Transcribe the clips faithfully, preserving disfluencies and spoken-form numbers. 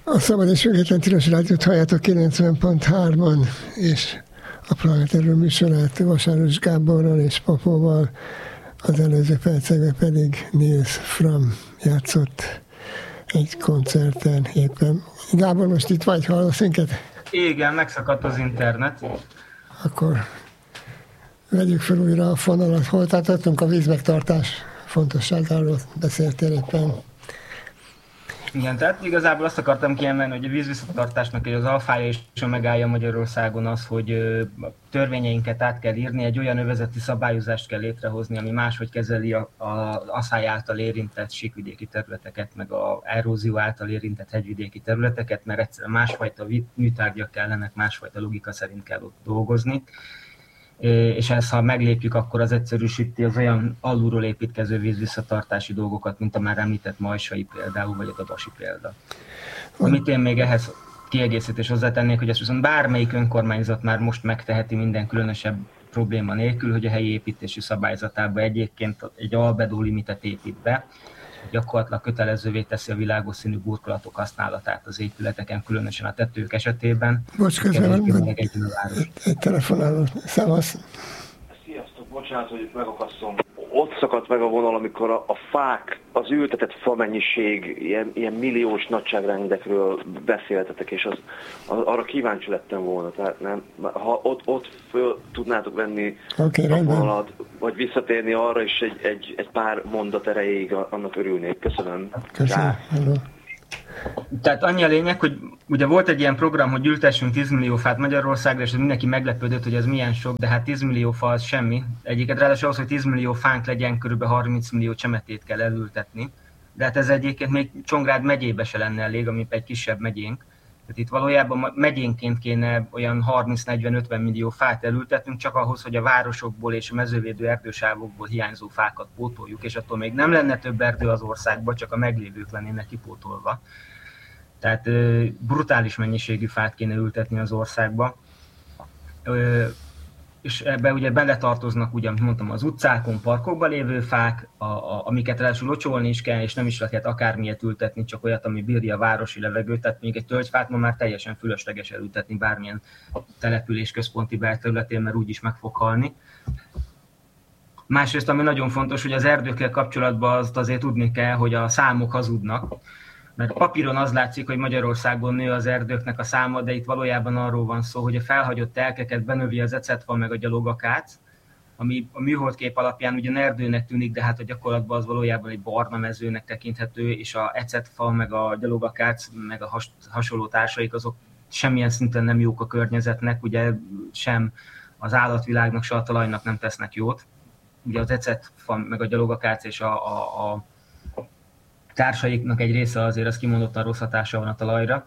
A Szabad és Független Tilos Rádiót halljátok kilencven pont három-on, és a Planet Erről műsorát Vasáros Gáborral és Popóval, az előző percekben pedig Nils Fram játszott egy koncerten éppen. Gábor, most itt vagy, hallasz minket? Igen, megszakadt az internet. Akkor vegyük fel újra a fonalat. Hol tartottunk? A vízmegtartás fontosságáról beszéltél éppen. Igen, tehát igazából azt akartam kiemelni, hogy a vízvisszatartásnak az alfája és a megállja Magyarországon az, hogy a törvényeinket át kell írni, egy olyan övezeti szabályozást kell létrehozni, ami máshogy kezeli az asszály által érintett síkvidéki területeket, meg az erózió által érintett hegyvidéki területeket, mert egyszerűen másfajta műtárgyak kellenek, másfajta logika szerint kell ott dolgozni. És ezt, ha meglépjük, akkor az egyszerűsíti az olyan alulról építkező vízvisszatartási dolgokat, mint a már említett majsai például, vagy a dabasi példa. Amit én még ehhez kiegészítés hozzátennék, hogy ezt viszont bármelyik önkormányzat már most megteheti minden különösebb probléma nélkül, hogy a helyi építési szabályzatába egyébként egy albedó limitet épít be, gyakorlatilag kötelezővé teszi a világos színű burkolatok használatát az épületeken, különösen a tetők esetében. Bocs, közben van egy, egy telefonáló. Szevasz! Sziasztok, bocsánat, hogy megakasztom. Ott szakadt meg a vonal, amikor a, a fák, az ültetett fa mennyiség, ilyen, ilyen milliós nagyságrendekről beszéltetek, és az, az, arra kíváncsi lettem volna. Tehát nem, ha ott, ott föl tudnátok venni okay, a vonalat, vagy visszatérni arra is egy, egy, egy pár mondat erejéig, annak örülnék. Köszönöm. Köszönöm. Tehát annyi a lényeg, hogy ugye volt egy ilyen program, hogy ültessünk tíz millió fát Magyarországra, és mindenki meglepődött, hogy ez milyen sok, de hát tíz millió fa az semmi. Egyiket ráadásul ahhoz, hogy tíz millió fánk legyen, körülbelül harminc millió csemetét kell elültetni. De hát ez egyébként még Csongrád megyébe se lenne elég, ami egy kisebb megyénk. Tehát itt valójában megyénként kéne olyan harminc-negyven-ötven millió fát elültetnünk, csak ahhoz, hogy a városokból és a mezővédő erdősávokból hiányzó fákat pótoljuk, és attól még nem lenne több erdő az országban, csak a meglévők lennének kipótolva. Tehát ö, brutális mennyiségű fát kéne ültetni az országba. Ö, és ebbe ugye beletartoznak, ugye, amit mondtam, az utcákon, parkokban lévő fák, a, a, amiket ráadásul locsolni is kell, és nem is lehet akármilyet ültetni, csak olyat, ami bírja a városi levegőt. Tehát mondjuk egy tölgyfát ma már teljesen fölösleges elültetni bármilyen település központi belterületén, mert úgyis meg fog halni. Másrészt, ami nagyon fontos, hogy az erdőkkel kapcsolatban azt azért tudni kell, hogy a számok hazudnak. Mert papíron az látszik, hogy Magyarországon nő az erdőknek a száma, de itt valójában arról van szó, hogy a felhagyott telkeket benövi az ecetfa meg a gyalogakác, ami a műholdkép alapján ugyan erdőnek tűnik, de hát a gyakorlatban az valójában egy barna mezőnek tekinthető, és a ecetfa meg a gyalogakác meg a has, hasonló társaik azok semmilyen szinten nem jók a környezetnek, ugye sem az állatvilágnak, se a talajnak nem tesznek jót. Ugye az ecetfa meg a gyalogakác és a, a, a társaiknak egy része azért az kimondottan rossz hatása van a talajra.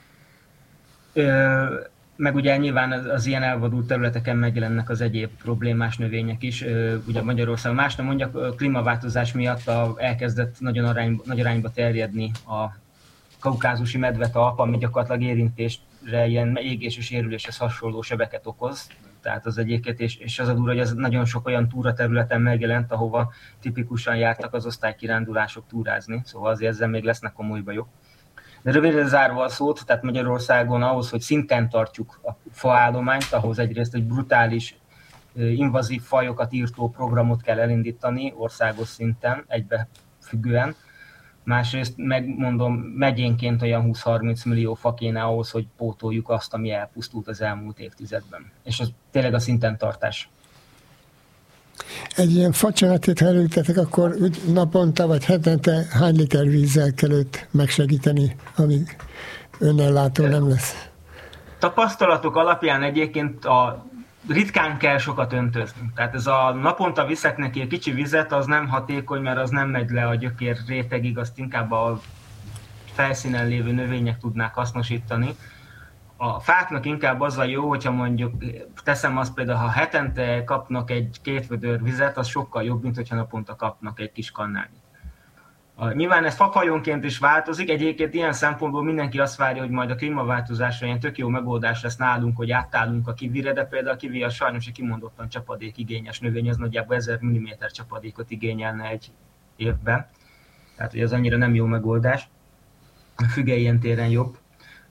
Ö, meg ugye nyilván az, az ilyen elvadult területeken megjelennek az egyéb problémás növények is. Ö, ugye Magyarországon más nem mondjak, a klímaváltozás miatt a, elkezdett nagyon arány, nagy arányba terjedni a kaukázusi medvetalp, ami gyakorlatilag érintésre ilyen égés és érüléshez hasonló sebeket okoz. Tehát az egyébként, és, és az a durva, hogy ez nagyon sok olyan túraterületen megjelent, ahova tipikusan jártak az osztálykirándulások túrázni, szóval azért ezzel még lesznek komoly bajok. De röviden zárva a szót, tehát Magyarországon ahhoz, hogy szinten tartjuk a faállományt, ahhoz egyrészt egy brutális, invazív fajokat írtó programot kell elindítani országos szinten, egybefüggően. Másrészt megmondom, megyénként olyan húsz-harminc millió fa kéne ahhoz, hogy pótoljuk azt, ami elpusztult az elmúlt évtizedben. És az tényleg a szinten tartás. Egy ilyen facsemetét, ha elültetek, akkor naponta vagy hetente hány liter vízzel kell őt megsegíteni, amíg önellátó nem lesz? Tapasztalatok alapján egyébként a ritkán kell sokat öntözni. Tehát ez a naponta viszek neki egy kicsi vizet, az nem hatékony, mert az nem megy le a gyökér rétegig, azt inkább a felszínen lévő növények tudnák hasznosítani. A fáknak inkább az a jó, hogyha mondjuk teszem azt például, ha hetente kapnak egy két vödör vizet, az sokkal jobb, mint hogyha naponta kapnak egy kis kannálnyit. Nyilván ez fafajonként is változik, egyébként ilyen szempontból mindenki azt várja, hogy majd a klímaváltozásra ilyen tök jó megoldás lesz nálunk, hogy átállunk a kivire, de például a kivi az sajnos egy kimondottan csapadékigényes növény, az nagyjából ezer milliméter csapadékot igényelne egy évben. Tehát, hogy ez annyira nem jó megoldás. A füge ilyen téren jobb.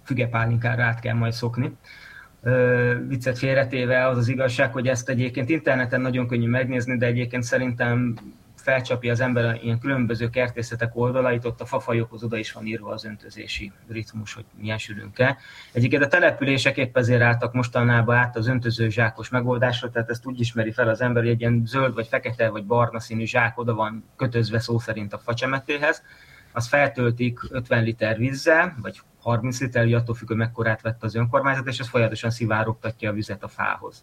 fügepálinkára át kell majd szokni. Viccet félretéve az az igazság, hogy ezt egyébként interneten nagyon könnyű megnézni, de egyébként szerintem felcsapja az ember ilyen különböző kertészetek oldalait, ott a fafajokhoz oda is van írva az öntözési ritmus, hogy milyen sűrűn kell. Egyébként a települések épp ezért álltak mostanában át az öntöző zsákos megoldásra, tehát ezt úgy ismeri fel az ember, hogy egy ilyen zöld vagy fekete vagy barna színű zsák oda van kötözve szó szerint a facsemetéhez, azt feltöltik ötven liter vízzel, vagy harminc liter, attól függ, hogy mekkorát vett az önkormányzat, és ez folyamatosan szivárogtatja a vizet a fához.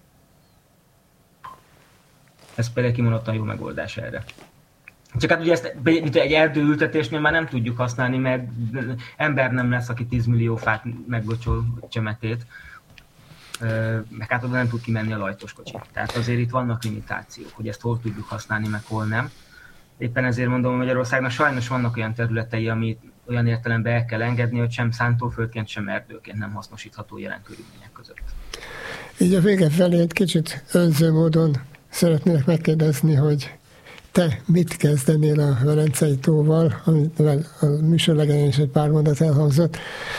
Ez például kimondottan jó megoldás erre. Csak hát ugye ezt mint egy erdőültetésnél már nem tudjuk használni, mert ember nem lesz, aki tíz millió fát megbocsol csemetét, meg hát oda nem tud kimenni a lajtos kocsi. Tehát azért itt vannak limitációk, hogy ezt hol tudjuk használni, meg hol nem. Éppen ezért mondom, hogy Magyarországnak sajnos vannak olyan területei, amit olyan értelemben el kell engedni, hogy sem szántóföldként, sem erdőként nem hasznosítható jelen körülmények között. Így a vége felé egy kicsit önző módon szeretnék megkérdezni, hogy te mit kezdenél a Velencei tóval, amivel a műsor legelején is egy pár mondat elhangzott,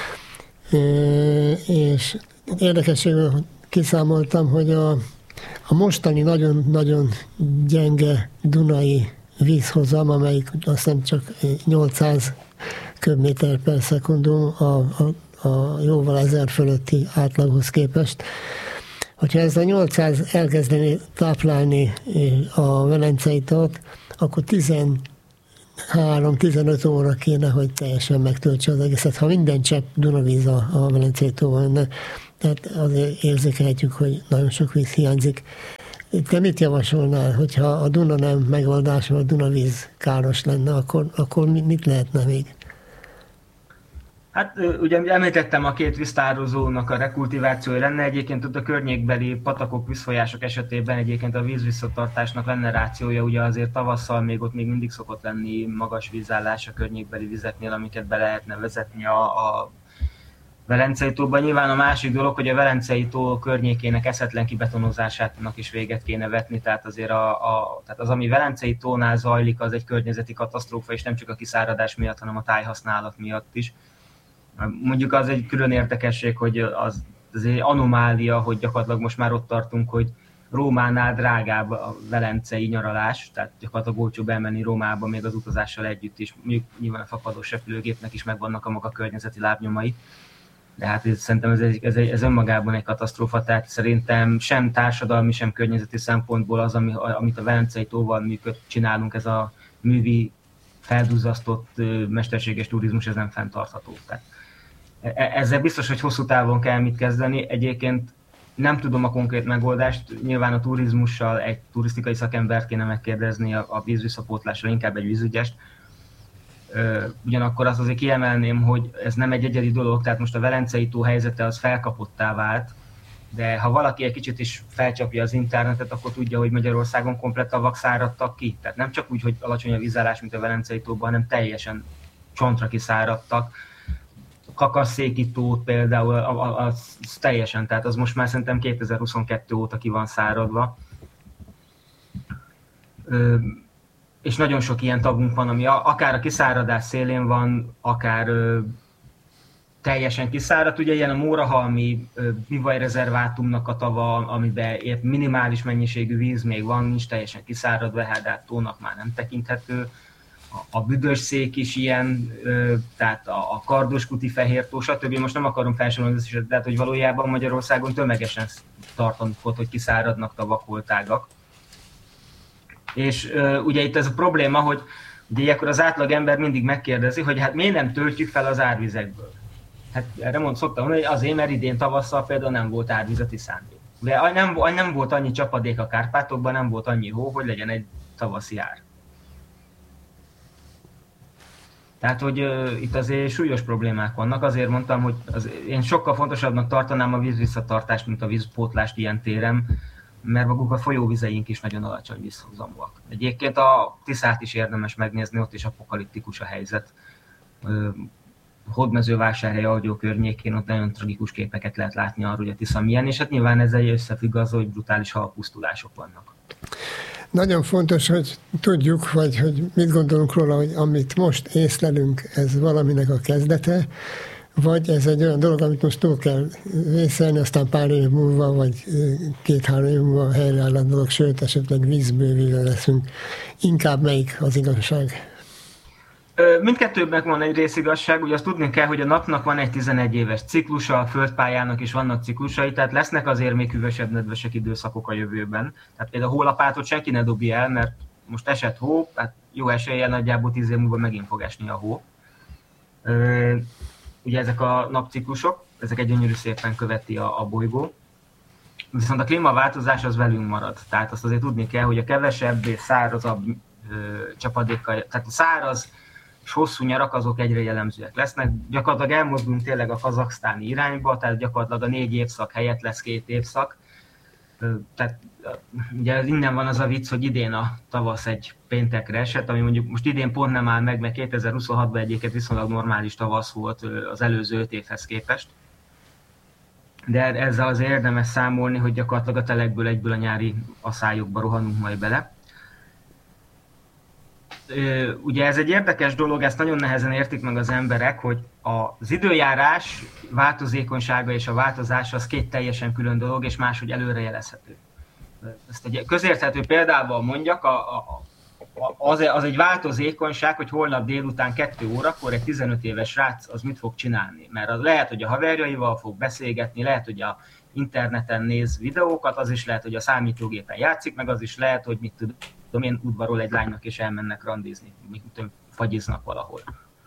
és érdekességül kiszámoltam, hogy a, a mostani nagyon-nagyon gyenge dunai vízhozam, amelyik azt hiszem csak nyolcszáz köbméter per szekundum a, a, a jóval ezer fölötti átlaghoz képest. Hogyha ez a nyolcszáz elkezdeni táplálni a Velencei tót, akkor tizenhárom-tizenöt óra kéne, hogy teljesen megtöltse az egészet, ha minden csepp Dunavíz a, a Velencei tóval lenne. Tehát azért érzékelhetjük, hogy nagyon sok víz hiányzik. Te mit javasolnál, hogyha a Duna nem megoldás, vagy a Dunavíz káros lenne, akkor, akkor mit lehetne még? Hát ugye említettem a két víztározónak a rekultivációja lenne, egyébként ott a környékbeli patakok, vízfolyások esetében egyébként a vízvisszatartásnak lenne rációja, ugye azért tavasszal még ott még mindig szokott lenni magas vízállás a környékbeli vizeknél, amiket be lehetne vezetni a, a Velencei tóban. Nyilván a másik dolog, hogy a Velencei tó környékének eszetlen kibetonozásának is véget kéne vetni, tehát azért a, a, tehát az, ami Velencei tónál zajlik, az egy környezeti katasztrófa, és nem csak a kiszáradás miatt, hanem a tájhasználat miatt is. Mondjuk az egy külön érdekesség, hogy az, az egy anomália, hogy gyakorlatilag most már ott tartunk, hogy Rómánál drágább a velencei nyaralás, tehát gyakorlatilag olcsóbb elmenni Rómába még az utazással együtt is. Mondjuk nyilván a fapados repülőgépnek is megvannak a maga környezeti lábnyomai, de hát ez, szerintem ez, egy, ez, egy, ez önmagában egy katasztrófa, tehát szerintem sem társadalmi, sem környezeti szempontból az, ami, amit a Velencei tóval működ, csinálunk, ez a művi felduzzasztott mesterséges turizmus, ez nem fenntartható. Tehát ezzel biztos, hogy hosszú távon kell mit kezdeni. Egyébként nem tudom a konkrét megoldást, nyilván a turizmussal egy turisztikai szakembert kéne megkérdezni, a vízvisszapótlásra inkább egy vízügyest. Ugyanakkor azt azért kiemelném, hogy ez nem egy egyedi dolog, tehát most a Velencei tó helyzete az felkapottá vált, de ha valaki egy kicsit is felcsapja az internetet, akkor tudja, hogy Magyarországon komplett tavak száradtak ki. Tehát nem csak úgy, hogy alacsony a vízállás, mint a Velencei tóban, hanem teljesen csontra kiszáradtak. Kakasszéki tót például, az, az teljesen, tehát az most már szerintem kétezer-huszonkettő óta ki van száradva. Ö, és nagyon sok ilyen tavunk van, ami akár a kiszáradás szélén van, akár ö, teljesen kiszáradt. Ugye ilyen a Mórahalmi bivajrezervátumnak a tava, amiben épp minimális mennyiségű víz még van, nincs teljesen kiszáradva, hát, hát tónak már nem tekinthető. A Büdös-szék is ilyen, tehát a Kardoskuti Fehértó, stb. Most nem akarom felsorolni, de hogy valójában Magyarországon tömegesen tartanak ott, hogy kiszáradnak tavak, holtágak. És ugye itt ez a probléma, hogy ugye ilyenkor az átlag ember mindig megkérdezi, hogy hát miért nem töltjük fel az árvizekből. Hát erre mond, szoktam mondani, hogy azért, mert idén tavasszal például nem volt árvíz a Tiszántól. Ugye nem, nem volt annyi csapadék a Kárpátokban, nem volt annyi hó, hogy legyen egy tavaszi ár. Tehát, hogy uh, itt azért súlyos problémák vannak, azért mondtam, hogy az, én sokkal fontosabbnak tartanám a vízvisszatartást, mint a vízpótlást ilyen téren, mert maguk a folyóvizeink is nagyon alacsony vízhozamúak. Egyébként a Tiszát is érdemes megnézni, ott is apokaliptikus a helyzet. Uh, Hódmezővásárhely Algyó környékén ott nagyon tragikus képeket lehet látni arról, hogy a Tisza milyen, és hát nyilván ezzel összefügg az, hogy brutális halpusztulások vannak. Nagyon fontos, hogy tudjuk, vagy hogy mit gondolunk róla, hogy amit most észlelünk, ez valaminek a kezdete, vagy ez egy olyan dolog, amit most túl kell vészelni, aztán pár év múlva, vagy két-három év múlva helyreáll a dolog, sőt, esetleg vízbővülő leszünk. Inkább melyik az igazság? Mindkettőben van egy részigazság, ugye azt tudni kell, hogy a napnak van egy tizenegy éves ciklusa, a földpályának is vannak ciklusai, tehát lesznek azért még hűvösebb, nedvesebb időszakok a jövőben. Tehát például a hólapátot senki ne dobja el, mert most esett hó, hát jó eséllyel nagyjából tíz év múlva megint fog esni a hó. Ugye ezek a napciklusok, ezeket gyönyörű szépen követi a, a bolygó. Viszont a klímaváltozás az velünk marad. Tehát azt azért tudni kell, hogy a kevesebb és szárazabb ö, csapadékkal, tehát a száraz és hosszú nyarak azok egyre jellemzőek lesznek. Gyakorlatilag elmozdulunk tényleg a kazaksztáni irányba, tehát gyakorlatilag a négy évszak helyett lesz két évszak. Tehát ugye innen van az a vicc, hogy idén a tavasz egy péntekre esett, ami mondjuk most idén pont nem áll meg, mert kétezer-huszonhatban egyébként viszonylag normális tavasz volt az előző öt évhez képest. De ezzel azért érdemes számolni, hogy gyakorlatilag a telekből egyből a nyári aszályokba rohanunk majd bele. Ugye ez egy érdekes dolog, ezt nagyon nehezen értik meg az emberek, hogy az időjárás változékonysága és a változás az két teljesen külön dolog, és máshogy előrejelezhető. Ezt egy közérthető példával mondjak, a, a, az, az egy változékonyság, hogy holnap délután kettő órakor egy tizenöt éves srác az mit fog csinálni. Mert az lehet, hogy a haverjaival fog beszélgetni, lehet, hogy a interneten néz videókat, az is lehet, hogy a számítógépen játszik, meg az is lehet, hogy mit tudom én, udvarol egy lánynak és elmennek randizni, mit fagyiznak valahol.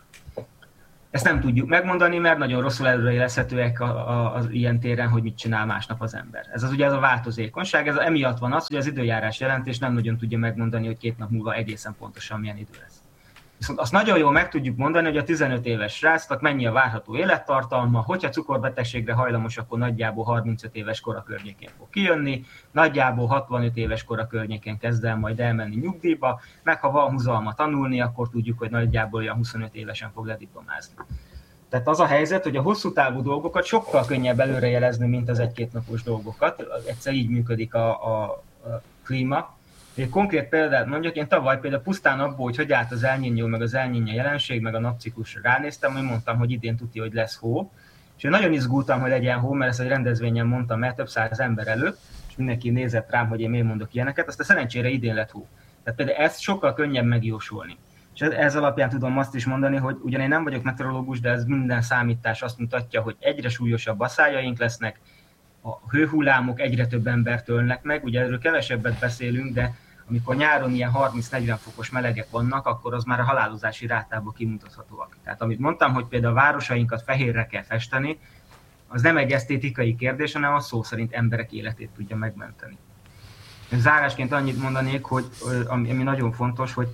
Ezt nem tudjuk megmondani, mert nagyon rosszul előrejelezhetőek az ilyen téren, hogy mit csinál másnap az ember. Ez az ugye ez a változékonyság, ez emiatt van az, hogy az időjárás jelentés nem nagyon tudja megmondani, hogy két nap múlva egészen pontosan milyen idő lesz. Viszont azt nagyon jól meg tudjuk mondani, hogy a tizenöt éves srácnak mennyi a várható élettartalma, hogyha cukorbetegségre hajlamos, akkor nagyjából harmincöt éves kora környékén fog kijönni, nagyjából hatvanöt éves kora környékén kezd el majd elmenni nyugdíjba, meg ha van húzalma tanulni, akkor tudjuk, hogy nagyjából olyan huszonöt évesen fog lediplomázni. Tehát az a helyzet, hogy a hosszú távú dolgokat sokkal könnyebb előrejelezni, mint az egy-két napos dolgokat. Egyszer így működik a, a, a klíma. Egy konkrét példát mondjak, én tavaly például pusztán abból, hogy hogy állt az El Niño, meg az El Niña jelenség, meg a napciklusra ránéztem, hogy mondtam, hogy idén tudja, hogy lesz hó. És én nagyon izgultam, hogy legyen hó, mert ezt egy rendezvényen mondtam el több száz ember előtt, és mindenki nézett rám, hogy én miért mondok ilyeneket, aztán szerencsére idén lett hó. Tehát például ezt sokkal könnyebb megjósolni. És ez alapján tudom azt is mondani, hogy ugyan én nem vagyok meteorológus, de ez minden számítás azt mutatja, hogy egyre súlyosabb aszájaink lesznek, a hőhullámok egyre több embert ölnek meg, ugye erről kevesebbet beszélünk, de amikor nyáron ilyen harminc-negyven fokos melegek vannak, akkor az már a halálozási rátából kimutathatóak. Tehát amit mondtam, hogy például a városainkat fehérre kell festeni, az nem egy esztétikai kérdés, hanem a szó szerint emberek életét tudja megmenteni. Zárásként annyit mondanék, hogy ami, ami nagyon fontos, hogy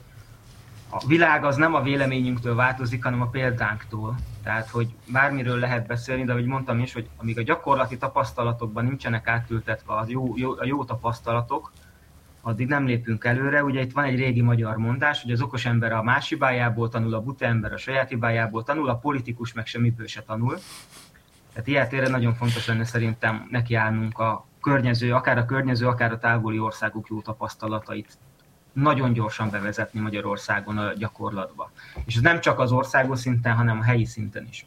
a világ az nem a véleményünktől változik, hanem a példánktól. Tehát, hogy bármiről lehet beszélni, de ahogy mondtam is, hogy amíg a gyakorlati tapasztalatokban nincsenek átültetve a jó, jó, a jó tapasztalatok, addig nem lépünk előre. Ugye itt van egy régi magyar mondás, hogy az okos ember a más hibájából tanul, a buta ember a saját hibájából tanul, a politikus meg semmiből se tanul. Tehát ilyetére nagyon fontos lenne szerintem nekiállnunk a környező, akár a környező, akár a távoli országok jó tapasztalatait nagyon gyorsan bevezetni Magyarországon a gyakorlatba. És ez nem csak az országos szinten, hanem a helyi szinten is.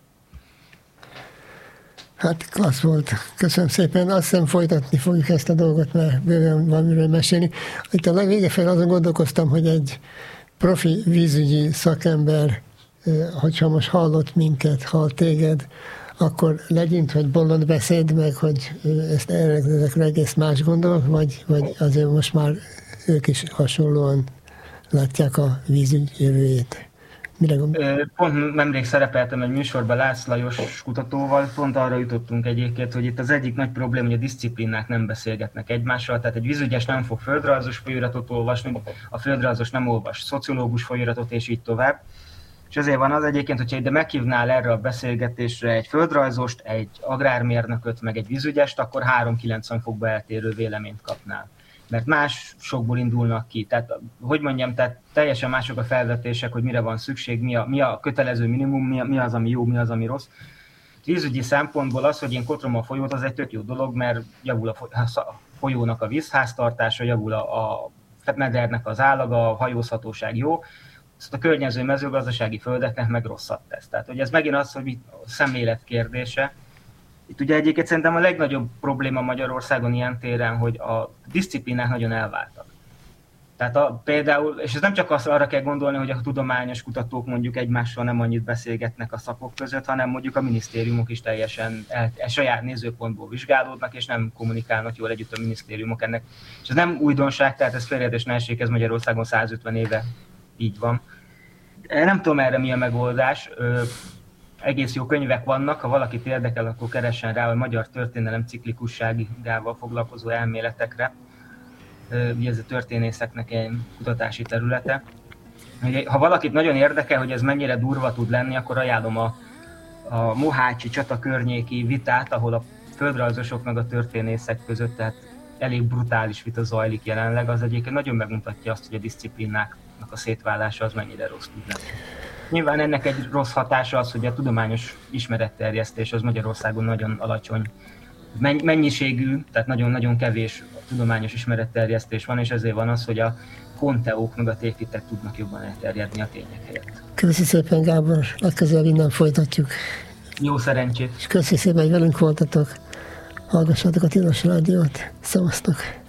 Hát klassz volt. Köszönöm szépen. Azt hiszem folytatni fogjuk ezt a dolgot, mert bőven van miről mesélni. Itt a vége felé azon gondolkoztam, hogy egy profi vízügyi szakember, hogyha most hallott minket, hall téged, akkor legyint, hogy bolond beszéd meg, hogy ezt ezekre egész más gondol, vagy, vagy azért most már ők is hasonlóan látják a vízügy jövőjét. Mire gondol? Pont nemrég szerepeltem egy műsorban Lász Lajos kutatóval, pont arra jutottunk egyébként, hogy itt az egyik nagy probléma, hogy a diszciplínák nem beszélgetnek egymással, tehát egy vízügyes nem fog földrajzos folyóiratot olvasni, a földrajzos nem olvas szociológus folyóiratot, és így tovább. És ezért van az egyébként, hogyha ide meghívnál erre a beszélgetésre egy földrajzost, egy agrármérnököt, meg egy vízügyest, akkor három kilencven fokba eltérő véleményt kapnál. Mert más sokból indulnak ki. Tehát, hogy mondjam, tehát teljesen mások a felvetések, hogy mire van szükség, mi a, mi a kötelező minimum, mi, a, mi az, ami jó, mi az, ami rossz. Vízügyi szempontból az, hogy én kotrom a folyót, az egy tök jó dolog, mert javul a folyónak a vízháztartása, javul a, a medernek az állaga, a hajózhatóság jó. Szóval a környező mezőgazdasági földeknek meg rosszat tesz. Tehát hogy ez megint az, hogy itt a szemlélet kérdése. Itt ugye egyébként szerintem a legnagyobb probléma Magyarországon ilyen téren, hogy a diszciplínák nagyon elváltak. Tehát a, például, és ez nem csak az, arra kell gondolni, hogy a tudományos kutatók mondjuk egymással nem annyit beszélgetnek a szakok között, hanem mondjuk a minisztériumok is teljesen el, el, saját nézőpontból vizsgálódnak, és nem kommunikálnak jól együtt a minisztériumok ennek. És ez nem újdonság, tehát ez félreértés ne essék, ez Magyarországon százötven éve így van. Nem tudom erre mi a megoldás. Ö, egész jó könyvek vannak, ha valakit érdekel, akkor keressen rá a magyar történelem ciklikusságával foglalkozó elméletekre. Ugye ez a történészeknek egy kutatási területe. Ha valakit nagyon érdekel, hogy ez mennyire durva tud lenni, akkor ajánlom a, a mohácsi csata környéki vitát, ahol a földrajzosok meg a történészek között, tehát elég brutális vita zajlik jelenleg, az egyébként nagyon megmutatja azt, hogy a diszciplináknak a szétválása az mennyire rossz tud lenni. Nyilván ennek egy rossz hatása az, hogy a tudományos ismeretterjesztés az Magyarországon nagyon alacsony mennyiségű, tehát nagyon-nagyon kevés tudományos ismeretterjesztés van, és ezért van az, hogy a konteók meg a tévhitek tudnak jobban elterjedni a tények helyett. Köszönöm szépen, Gábor, legközelebb innen folytatjuk. Jó szerencsét! És köszönöm szépen, hogy velünk voltatok. Hallgassátok a Tilos Rádiót. Szevasztok!